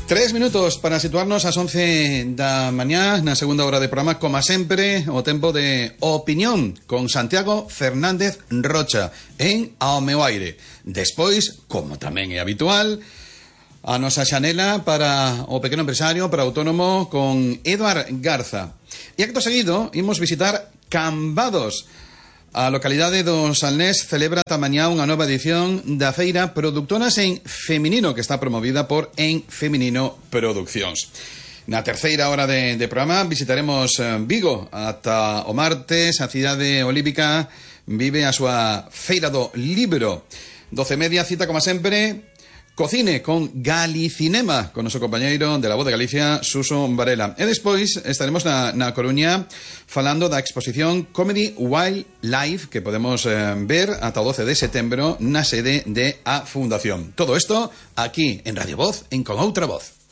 3 minutos para situarnos ás 11 da mañá na segunda hora de programa, como sempre, o tempo de opinión con Santiago Fernández Rocha en Ao meu aire. Despois, como tamén é habitual, a nosa xanela para o pequeno empresario, para o autónomo, con Eduard Garza. E acto seguido, imos visitar Cambados. A localidade do Salnés celebra tamañá unha nova edición da feira Productoras en Feminino, que está promovida por En Feminino Produccións. Na terceira hora de programa visitaremos Vigo. Ata o martes a cidade olímpica vive a súa feira do libro. 12:30, cita como sempre Cocine con Galicinema, con noso compañeiro de La Voz de Galicia, Suso Varela. E despois estaremos na Coruña falando da exposición Comedy Wildlife, que podemos ver ata o 12 de setembro na sede de a Fundación. Todo isto aquí en Radio Voz, en Con Outra Voz.